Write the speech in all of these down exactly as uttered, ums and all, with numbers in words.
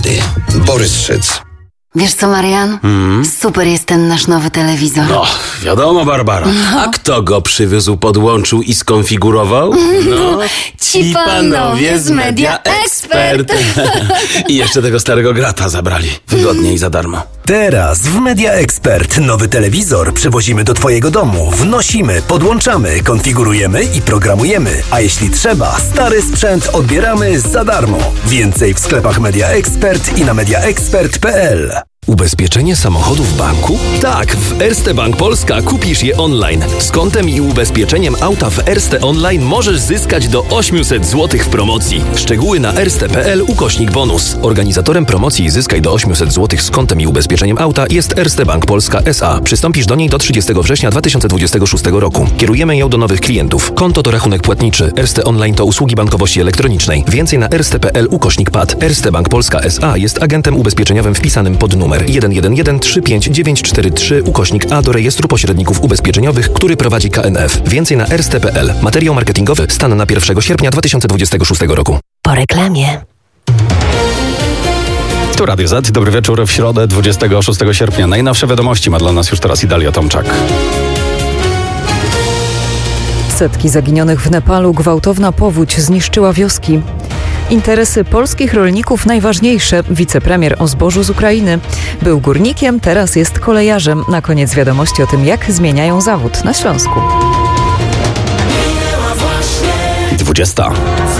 Samochody. Borys Szyc. Wiesz co, Marian? Mm. Super jest ten nasz nowy telewizor. No, wiadomo, Barbara. No. A kto go przywiózł, podłączył i skonfigurował? No, ci panowie z Media Expert. I jeszcze tego starego grata zabrali. Wygodnie i za darmo. Teraz w Media Expert nowy telewizor przywozimy do Twojego domu. Wnosimy, podłączamy, konfigurujemy i programujemy. A jeśli trzeba, stary sprzęt odbieramy za darmo. Więcej w sklepach Media Expert i na mediaexpert kropka p l. Ubezpieczenie samochodu w banku? Tak, w Erste Bank Polska kupisz je online. Z kontem i ubezpieczeniem auta w Erste Online możesz zyskać do osiemset złotych w promocji. Szczegóły na erste kropka p l ukośnik bonus. Organizatorem promocji Zyskaj do osiemset złotych z kontem i ubezpieczeniem auta jest Erste Bank Polska S A. Przystąpisz do niej do trzydziestego września dwa tysiące dwudziestego szóstego roku. Kierujemy ją do nowych klientów. Konto to rachunek płatniczy. Erste Online to usługi bankowości elektronicznej. Więcej na erste kropka p l ukośnik p a d. Erste Bank Polska S A jest agentem ubezpieczeniowym wpisanym pod numer jeden jeden jeden trzy pięć dziewięć cztery trzy ukośnik A do rejestru pośredników ubezpieczeniowych, który prowadzi K N F. Więcej na erste kropka p l. Materiał marketingowy stan na pierwszego sierpnia dwa tysiące dwudziestego szóstego roku. Po reklamie. Tu Radio Z. Dobry wieczór w środę dwudziestego szóstego sierpnia. Najnowsze wiadomości ma dla nas już teraz Idalia Tomczak. Setki zaginionych w Nepalu, gwałtowna powódź zniszczyła wioski. Interesy polskich rolników najważniejsze. Wicepremier o zbożu z Ukrainy. Był górnikiem, teraz jest kolejarzem. Na koniec wiadomości o tym, jak zmieniają zawód na Śląsku. dwudziesta.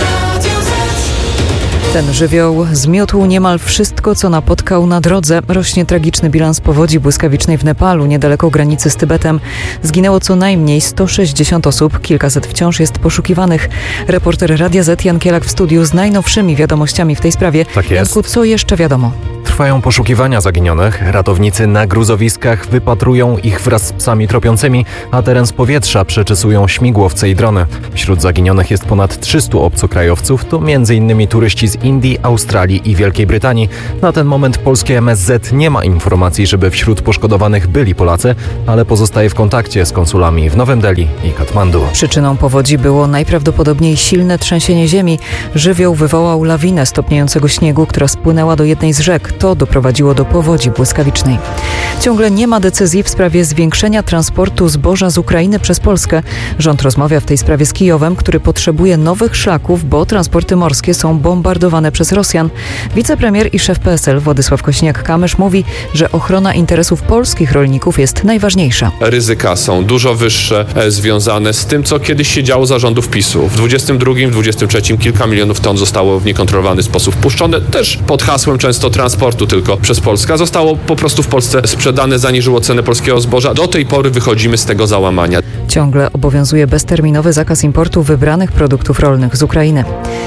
Ten żywioł zmiótł niemal wszystko, co napotkał na drodze. Rośnie tragiczny bilans powodzi błyskawicznej w Nepalu, niedaleko granicy z Tybetem. Zginęło co najmniej sto sześćdziesiąt osób, kilkaset wciąż jest poszukiwanych. Reporter Radia Z Jan Kielak w studiu z najnowszymi wiadomościami w tej sprawie. Tak jest. Janku, co jeszcze wiadomo? Trwają poszukiwania zaginionych. Ratownicy na gruzowiskach wypatrują ich wraz z psami tropiącymi, a teren z powietrza przeczesują śmigłowce i drony. Wśród zaginionych jest ponad trzystu obcokrajowców, to między innymi turyści z Indii, Australii i Wielkiej Brytanii. Na ten moment polskie M S Z nie ma informacji, żeby wśród poszkodowanych byli Polacy, ale pozostaje w kontakcie z konsulami w Nowym Delhi i Katmandu. Przyczyną powodzi było najprawdopodobniej silne trzęsienie ziemi. Żywioł wywołał lawinę stopniającego śniegu, która spłynęła do jednej z rzek. To doprowadziło do powodzi błyskawicznej. Ciągle nie ma decyzji w sprawie zwiększenia transportu zboża z Ukrainy przez Polskę. Rząd rozmawia w tej sprawie z Kijowem, który potrzebuje nowych szlaków, bo transporty morskie są bombardowane przez Rosjan. Wicepremier i szef P S L Władysław Kosiniak-Kamysz mówi, że ochrona interesów polskich rolników jest najważniejsza. Ryzyka są dużo wyższe, e, związane z tym, co kiedyś się działo za rządów PiSu. W dwudziestym drugim, dwudziestym trzecim kilka milionów ton zostało w niekontrolowany sposób wpuszczone, też pod hasłem często transportu tylko przez Polskę. Zostało po prostu w Polsce sprzedane, zaniżyło cenę polskiego zboża. Do tej pory wychodzimy z tego załamania. Ciągle obowiązuje bezterminowy zakaz importu wybranych produktów rolnych z Ukrainy.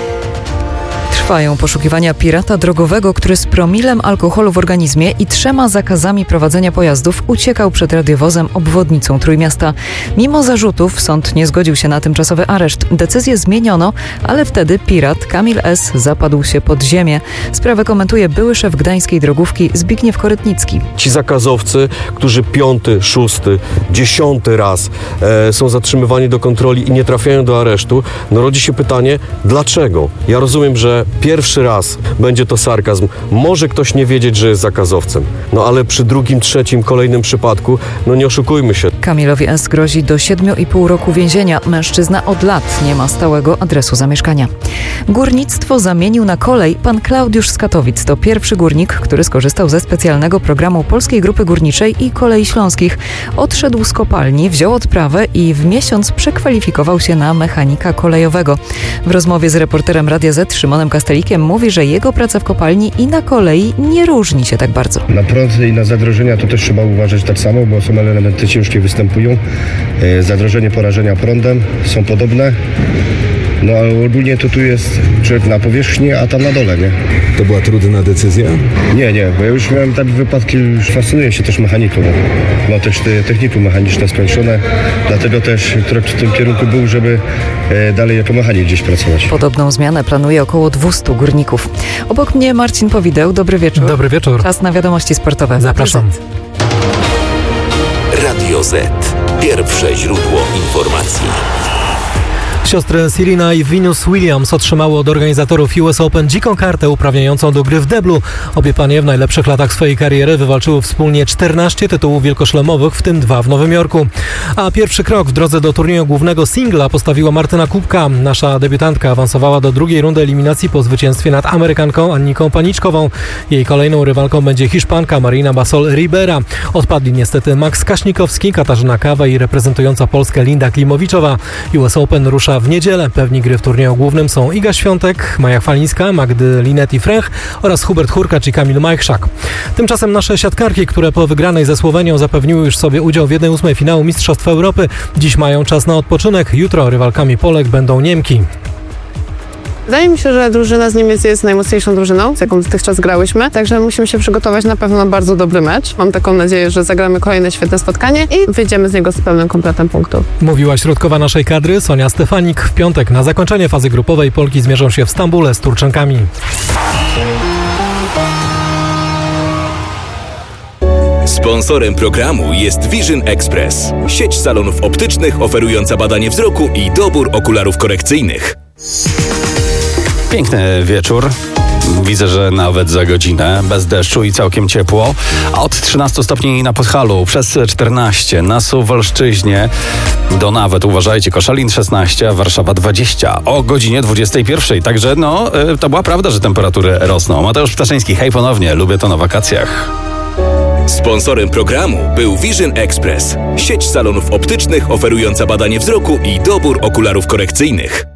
Trwają poszukiwania pirata drogowego, który z promilem alkoholu w organizmie i trzema zakazami prowadzenia pojazdów uciekał przed radiowozem obwodnicą Trójmiasta. Mimo zarzutów sąd nie zgodził się na tymczasowy areszt. Decyzję zmieniono, ale wtedy pirat Kamil S. zapadł się pod ziemię. Sprawę komentuje były szef gdańskiej drogówki Zbigniew Korytnicki. Ci zakazowcy, którzy piąty, szósty, dziesiąty raz e, są zatrzymywani do kontroli i nie trafiają do aresztu, no rodzi się pytanie, dlaczego? Ja rozumiem, że pierwszy raz będzie to sarkazm. Może ktoś nie wiedzieć, że jest zakazowcem. No ale przy drugim, trzecim, kolejnym przypadku, no nie oszukujmy się. Kamilowi S. grozi do siedmiu i pół roku więzienia. Mężczyzna od lat nie ma stałego adresu zamieszkania. Górnictwo zamienił na kolej. Pan Klaudiusz z Katowic to pierwszy górnik, który skorzystał ze specjalnego programu Polskiej Grupy Górniczej i Kolei Śląskich. Odszedł z kopalni, wziął odprawę i w miesiąc przekwalifikował się na mechanika kolejowego. W rozmowie z reporterem Radia Z Szymonem Kastelikiem mówi, że jego praca w kopalni i na kolei nie różni się tak bardzo. Na prąd i na zagrożenia to też trzeba uważać tak samo, bo są elementy ciężkie występują. Zagrożenie porażenia prądem są podobne. No ale ogólnie to tu jest człowiek na powierzchni, a tam na dole, nie? To była trudna decyzja? Nie, nie, bo ja już miałem takie wypadki, już fascynuję się też mechaniką. Mam też te technikum mechaniczne skończone, dlatego też krok w tym kierunku był, żeby e, dalej jako mechanik gdzieś pracować. Podobną zmianę planuje około dwieście górników. Obok mnie Marcin Powideł, dobry wieczór. Dobry wieczór. Czas na wiadomości sportowe. Zapraszam. Radio Z. Pierwsze źródło informacji. Siostry Serena i Venus Williams otrzymały od organizatorów U S Open dziką kartę uprawniającą do gry w deblu. Obie panie w najlepszych latach swojej kariery wywalczyły wspólnie czternaście tytułów wielkoszlemowych, w tym dwa w Nowym Jorku. A pierwszy krok w drodze do turnieju głównego singla postawiła Martyna Kubka. Nasza debiutantka awansowała do drugiej rundy eliminacji po zwycięstwie nad Amerykanką Anniką Paniczkową. Jej kolejną rywalką będzie Hiszpanka Marina Basol Ribera. Odpadli niestety Max Kaśnikowski, Katarzyna Kawa i reprezentująca Polskę Linda Klimowiczowa. U S Open rusza w niedzielę. Pewni gry w turnieju głównym są Iga Świątek, Maja Chwalińska, Magdy Linetti-Frech oraz Hubert Hurkacz i Kamil Majchrzak. Tymczasem nasze siatkarki, które po wygranej ze Słowenią zapewniły już sobie udział w jednej ósmej finału Mistrzostw Europy, dziś mają czas na odpoczynek. Jutro rywalkami Polek będą Niemki. Wydaje mi się, że drużyna z Niemiec jest najmocniejszą drużyną, z jaką dotychczas grałyśmy, także musimy się przygotować na pewno na bardzo dobry mecz. Mam taką nadzieję, że zagramy kolejne świetne spotkanie i wyjdziemy z niego z pełnym kompletem punktów. Mówiła środkowa naszej kadry Sonia Stefanik. W piątek na zakończenie fazy grupowej Polki zmierzą się w Stambule z Turczynkami. Sponsorem programu jest Vision Express, sieć salonów optycznych oferująca badanie wzroku i dobór okularów korekcyjnych. Piękny wieczór. Widzę, że nawet za godzinę, bez deszczu i całkiem ciepło. A od trzynastu stopni na Podhalu, przez czternaście na Suwalszczyźnie, do nawet, uważajcie, Koszalin szesnaście, a Warszawa dwadzieścia. O godzinie dwudziestej pierwszej. Także no, to była prawda, że temperatury rosną. Mateusz Ptaszyński, hej ponownie, lubię to na wakacjach. Sponsorem programu był Vision Express, sieć salonów optycznych oferująca badanie wzroku i dobór okularów korekcyjnych.